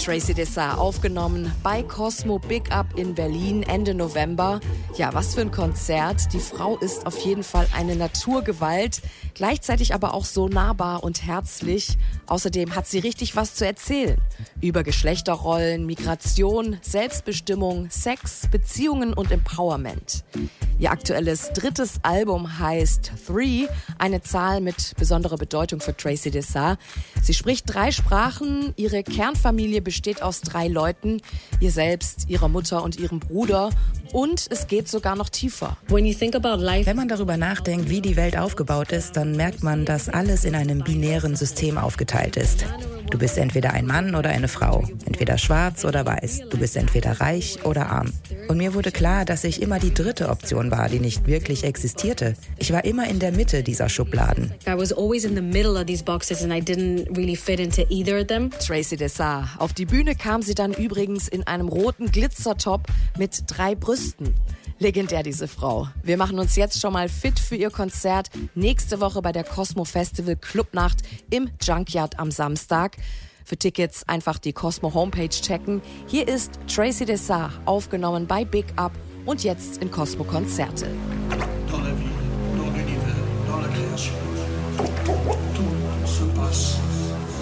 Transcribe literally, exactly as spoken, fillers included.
Tracy Dessart, aufgenommen bei Cosmo Big Up in Berlin Ende November. Ja, was für ein Konzert. Die Frau ist auf jeden Fall eine Naturgewalt, gleichzeitig aber auch so nahbar und herzlich. Außerdem hat sie richtig was zu erzählen. Über Geschlechterrollen, Migration, Selbstbestimmung, Sex, Beziehungen und Empowerment. Ihr aktuelles drittes Album heißt Three, eine Zahl mit besonderer Bedeutung für Tracy Dessart. Sie spricht drei Sprachen, ihre Kernfamilie besteht aus drei Leuten, ihr selbst, ihrer Mutter und ihrem Bruder. Und es geht sogar noch tiefer. Wenn man darüber nachdenkt, wie die Welt aufgebaut ist, dann merkt man, dass alles in einem binären System aufgeteilt ist. Du bist entweder ein Mann oder eine Frau, entweder schwarz oder weiß. Du bist entweder reich oder arm. Und mir wurde klar, dass ich immer die dritte Option war, die nicht wirklich existierte. Ich war immer in der Mitte dieser Schubladen. I was always in the middle of these boxes and I didn't really fit into either of them. Tracy Dessart. Auf die Bühne kam sie dann übrigens in einem roten Glitzertop mit drei Brüsten. Legendär, diese Frau. Wir machen uns jetzt schon mal fit für ihr Konzert nächste Woche bei der Cosmo Festival Clubnacht im Junkyard am Samstag. Für Tickets einfach die Cosmo Homepage checken. Hier ist Tracy Dessart, aufgenommen bei Big Up und jetzt in Cosmo Konzerte. Dans la vie, dans l'univers, dans la création, tout se passe